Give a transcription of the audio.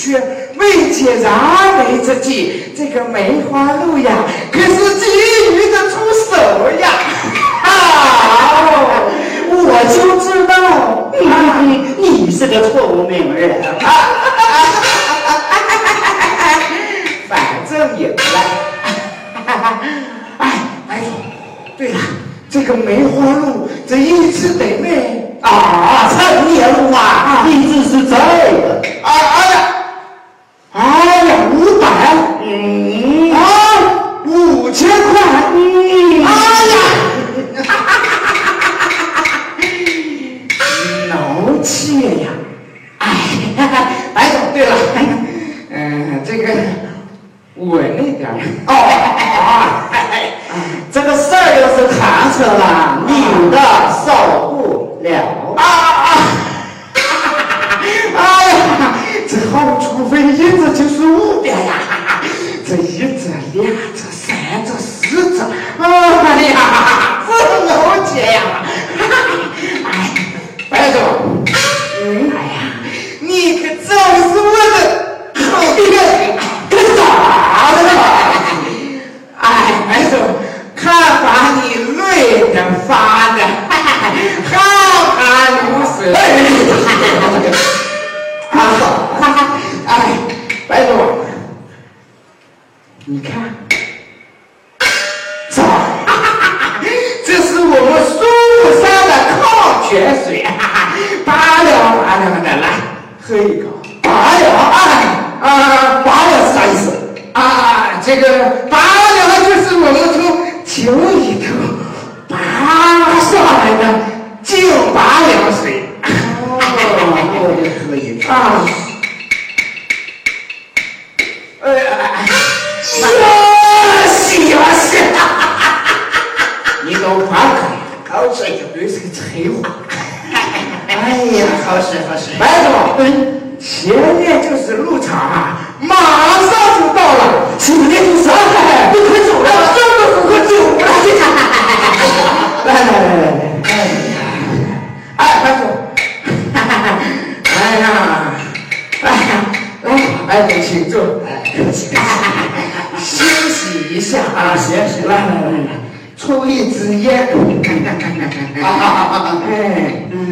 却未解燃眉之急，这个梅花鹿呀，可是急于的出手呀！ 我就知道，你是个聪明人。 反正也不赖。哎，对了，这个梅花鹿这一只得卖成年鹿啊，一只是这个 500，5000块，挠切呀！白总，对了，这个稳一点这个事儿要是谈成了，你的受不了这好处费一只就是500呀，这一只、2只、3只、4只，这挠切呀！白总，你可真是我的好弟弟，干啥的呢？白总，看把你累得发的，汗汗如水。白总，你看，这是我们苏武山的矿泉水，8两的，来喝一口。 8两，8两是啥意思？ 这个8两就是我们从球里头拔上来的净8两水。 我就喝一口。 你都夸可以，这绝对是个柴火。 好事。 白总，前面就是路场马上就到了， 前面就是你快走了， 快走了！来，白总，来，白总请坐，休息一下行， 来，抽一支烟，